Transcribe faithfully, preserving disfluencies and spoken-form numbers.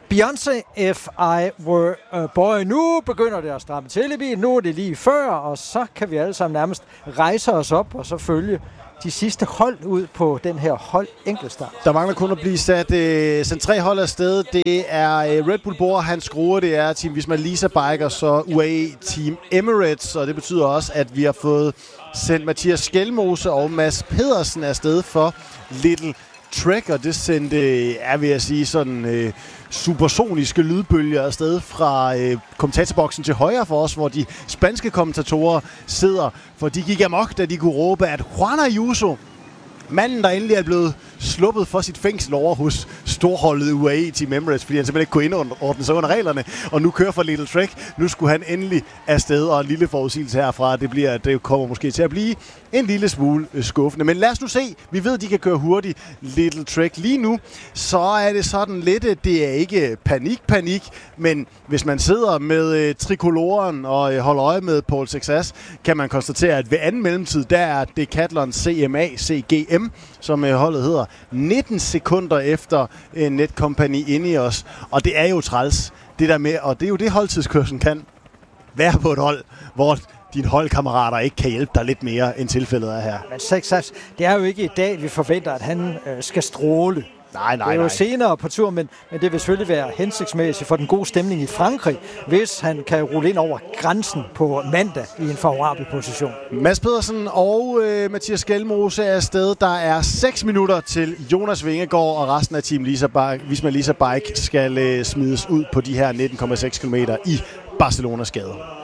Beyoncé, If I Were a Boy. Nu begynder det at stramme til i bilen. Nu er det lige før, og så kan vi alle sammen nærmest rejse os op og så følge de sidste hold ud på den her hold enkeltstart. Der mangler kun at blive sat øh, sådan tre hold afsted. Det er øh, Red Bull Bora, Hans Grohe, det er Team Visma Lease Bike, og så U A E Team Emirates. Og det betyder også, at vi har fået sendt Mathias Skelmose og Mads Pedersen afsted for Little Trek, og det sendte, er vil jeg sige, sådan øh, supersoniske lydbølger afsted fra øh, kommentatorboksen til højre for os, hvor de spanske kommentatorer sidder, for de gik amok, da de kunne råbe, at Juan Ayuso, manden, der endelig er blevet sluppet for sit fængsel over hos storholdet U A E Team Emirates, fordi han simpelthen ikke kunne indordne sig under reglerne, og nu kører for Little Trek. Nu skulle han endelig afsted, og en lille forudsigelse herfra, det bliver, det kommer måske til at blive en lille smule skuffende. Men lad os nu se. Vi ved, de kan køre hurtigt, Little Trek. Lige nu, så er det sådan lidt, det er ikke panik, panik, men hvis man sidder med øh, trikoloren og øh, holder øje med Paul Sexas, kan man konstatere, at ved anden mellemtid, der er Decathlon C M A C G M, som øh, holdet hedder, nitten sekunder efter øh, Netcompany inde i os. Og det er jo træls, det der med, og det er jo det holdtidskørslen kan være på et hold, hvor dine holdkammerater ikke kan hjælpe dig lidt mere, end tilfældet er her. Men Sexas, det er jo ikke i dag, vi forventer, at han øh, skal stråle. Nej, nej, det er jo nej. senere på tur, men, men det vil selvfølgelig være hensigtsmæssigt for den gode stemning i Frankrig, hvis han kan rulle ind over grænsen på mandag i en favorabel position. Mads Pedersen og øh, Mathias Skelmose er afsted. Der er seks minutter til Jonas Vingegaard, og resten af Team Lisa Bike, Visma Lease Bike skal øh, smides ud på de her nitten komma seks kilometer i Barcelonas gade.